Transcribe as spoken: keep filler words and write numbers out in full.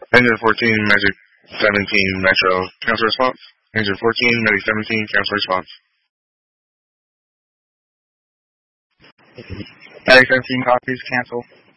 Engine fourteen, Magic seventeen, Metro, cancel response. Engine fourteen, Magic seventeen, cancel response. Magic seventeen copies, cancel.